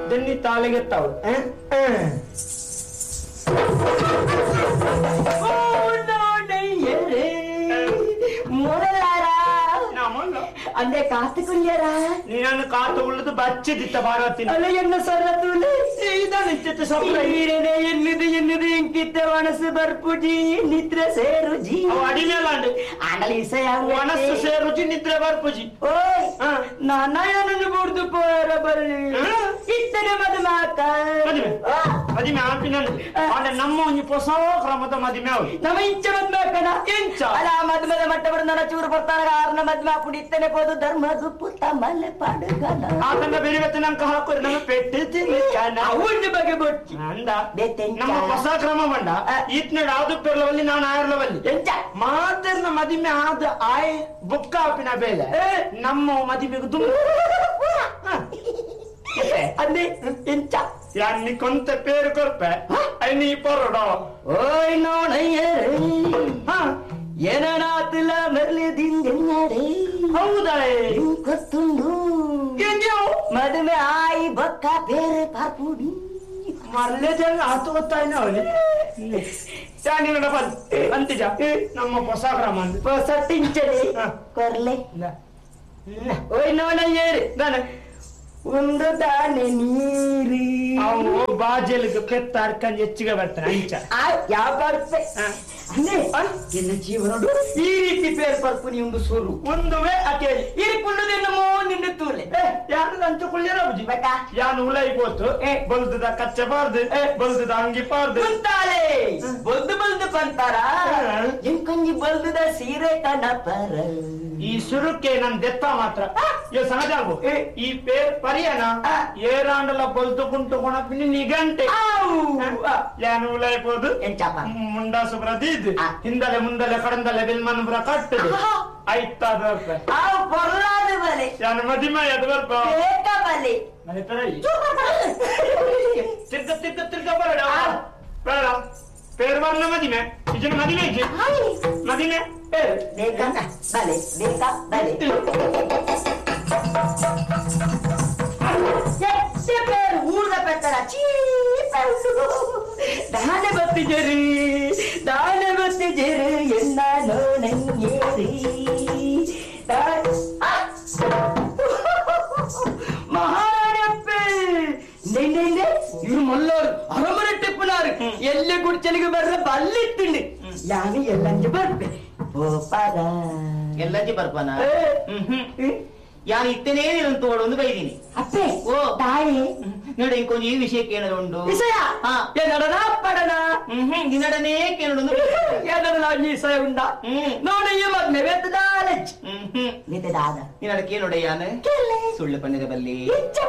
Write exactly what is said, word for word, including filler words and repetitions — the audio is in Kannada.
ದೆನ್ನಿ ತಾಳಿಗೆ ತಾವು அந்த காத்துக்குள்ளியரா நீ காத்து உள்ளது பச்சதித்த பாரத்தின் அல்ல என்ன சொல்றது இதான் நிச்சயத்தை சொல்றேன் என்னது என்னது என்கிட்ட மனசு பர்புஜி நித்ர சேருஜி அடிமேலாண்டு ஆண்டல இசையாங்க மனசு சேருஜி நித்ர பர்புஜி ஓய் நான் என்னன்னு போறது போற பரணி இத்தனை மதுமாக்க மதுமே மதுமே ஆப்பினன் ஆண்ட நம்ம ಒಂಜಿ ಹೊಸ ಕ್ರಮದ ಮದುವೆ ಆವು ನಮ್ಮ ಇಂಚ ಮದುವೆ ಆಕನ ಇಂಚ ಅಲ್ಲ ಮದುವೆ ಮಟ್ಟ ಬಡನ ಚೂರು ಬರ್ತಾರ ಕಾರಣ ಮದುವೆ ಕುಡಿತನೆ ಹೋದು ಧರ್ಮದು ಪುತ್ತ ಮಲೆ ಪಾಡುಗನ ಆತನ ಬೇರೆ ಬೆತ್ತ ನಂಕ ಹಾಕೋರಿ ನಮ್ಮ ಪೆಟ್ಟು ತಿನ್ನಕನ ಅವನ ಬಗ್ಗೆ ಬೊಚ್ಚಿ ಅಂದ ನಮ್ಮ ಹೊಸ ಕ್ರಮ ಬಂಡ ಈತ್ನ ಯಾವುದು ಪೆರ್ಲವಲ್ಲಿ ನಾನು ಆಯರ್ಲವಲ್ಲಿ ಎಂಚ ಮಾತರ್ನ ಮದುವೆ ಆದ ಆಯ್ ಬುಕ್ಕ ಆಪಿನ ಬೇಲೆ ನಮ್ಮ ಮದುವೆಗೆ ದುಮ್ ಅಂದೆ ಎಂಚ ಯಾನ್ನಿ ಕೊಂತ ಪೇರು ಕೊರ್ಪೆ ಐನಿ ಪೊರಡೋ ಓಯ್ ನೋಣಯ್ಯರೇ ಹಾ ಏನನಾತಿಲ್ಲ ಮರಳಿ ದಿಂಗಡೆ ಹೌದಾ ಗೊತ್ತುಂಡು ಮದುವೆ ಆಯಿ ಬೊಕ್ಕ ಬೇರೆ ಪಾರ್ಪುಡಿ ಮರಳೆ ಜನ ಆತು ಗೊತ್ತಾಯ್ನ ಅವಳಿ ಚಾಂಡಿನ ಬಂದ್ ಅಂತಿಜ ನಮ್ಮ ಹೊಸ ಕ್ರಮ ಹೊಸ ಟಿಂಚಡೆ ಕೊರ್ಲೆ ಓಯ್ ನೋಣಯ್ಯರೇ ನಾನು ಒಂದು ದಾನೆ ನೀರಿ ಅವನು ಬಾಜೆಲ್ಗೆ ಪೆತ್ತ ಅರ್ಕಂಡ್ ಹೆಚ್ಚಿಗೆ ಬರ್ತಾನೆ ಅಂಚ ಯಾವ ಬರ್ತೆ ಅಂದ್ರೆ ಎನ್ನ ಜೀವನ ಈ ರೀತಿ ಪೇರ್ ಪರ್ಪು ಒಂದು ಸೋರು ಒಂದು ವೇ ಅಕೆ ಇರಿಕೊಳ್ಳುದೇನು ಮೋ ನಿನ್ನ ತೂಲೆ ಯಾರು ಅಂಚುಕೊಳ್ಳಿರ ಬುಜಿ ಬೇಕಾ ಯಾನು ಉಳೈ ಬೋತು ಬಲ್ದದ ಕಚ್ಚ ಬಾರ್ದು ಬಲ್ದದ ಅಂಗಿ ಪಾರ್ದು ಕುಂತಾಳೆ ಬಲ್ದು ಬಲ್ದು ಬಂತಾರ ಎಂಕೊಂಜಿ ಬಲ್ದದ ಸೀರೆ ಕಣಪರ ಈ ಸುರುಕ್ಕೆ ನನ್ ದೆತ್ತ ಮಾತ್ರ ಇವ ಸಹಜಾಗು ಈ ಪೇರ್ ಪರಿಯನ ಏರಾಂಡಲ ಬಲ್ದು ಕುಂಟು ಕೊಣ ಪಿನಿ ನಿಗಂಟೆ ಯಾನು ಉಳೈಬೋದು ಎಂಚಪ್ಪ ಮುಂಡಾ ಸುಬ್ರದಿ ಹಿಂದಲೆ ಮುಂದಲೆ ಕಡಂದಲೆ ಬಿಲ್ಮನ್ ಬುರ ಕಟ್ಟದು ಐತಾದ ಆ ಪೊರ್ಲಾದ ಬಲೆ ಯಾನು ಮದಿಮ ಎದು ಬರ್ಪ ಬೇಕ ಬಲೆ ಮನೆ ಪೆರೈ ತಿರ್ಗ ತಿರ್ಗ ತಿರ್ಗ ಬರಡ ಬೇಡ ಪೇರ್ ಬರ್ನ ಮದಿಮೆ ಇಜನ ಮದಿಮೆ ಇಜ್ಜಿ ಮದಿಮೆ ಬೇಕ ಬಲೆ ಬೇಕ ಬಲೆ ಎಷ್ಟೇ ಪೇರು ಊರ್ದ ಪೆತ್ತರ ದಾನೆ ಬತ್ತಿಜರಿ ದಾನೆ ಬತ್ತಿಜರಿ ಎನ್ನ ನೋಣಂಗೇರಿ ಮಹಾರಾಣಪ್ಪೆ ನೆನ್ನೆ ಇವ್ರು ಮಲ್ಲೋರು ಅರಮನೆ ಟಿಪ್ಪನಾರು ಎಲ್ಲೇ ಗುಡ್ಚಲಿಗೆ ಬರ್ರ ಬಲ್ಲಿತ್ತಿಂಡಿ ಯಾನು ಎಲ್ಲಂಜಿ ಬರ್ಬೆ ಬೋಪಾರ ಎಲ್ಲಂಜಿ ಬರ್ಪಾನ ಯಾನು ಇತ್ತನೇ ತೋಡು ಒಂದು ಬೈದೀನಿ ಅಪ್ಪೆ ಓ ತಾಯಿ ನೋಡ ಇಂಕೊಂದು ಈ ವಿಷಯ ಕೇಳೋದು ವಿಷಯ ಹಾ ಏನಡನ ಪಡನ ಹ್ಮ್ ನಿನ್ನಡನೇ ಕೇಳೋದು ಏನಡನ ವಿಷಯ ಉಂಡ ನೋಡಿ ಈ ಮಗ್ನೆ ವೆತ್ತದಾಲೆ ಹ್ಮ್ ಹ್ಮ್ ವೆತ್ತದಾದ ನಿನ್ನಡ ಕೇಳೋಡ ಯಾನು ಸುಳ್ಳು ಪಂಡಿದ ಬಲ್ಲಿ